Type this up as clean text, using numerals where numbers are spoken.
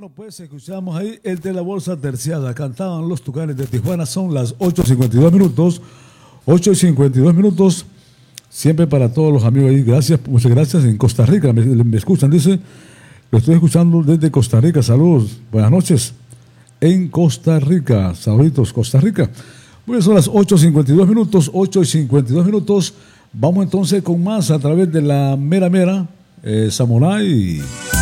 Bueno, pues escuchamos ahí el de la bolsa terciada. Cantaban los Tucanes de Tijuana. Son las 8:52 minutos. 8:52 minutos. Siempre para todos los amigos ahí. Gracias, muchas gracias. En Costa Rica me escuchan, dice. Lo estoy escuchando desde Costa Rica. Saludos. Buenas noches. En Costa Rica. Saluditos, Costa Rica. Muy bien, son las 8:52 minutos. 8:52 minutos. Vamos entonces con más a través de la Mera Mera Samurai.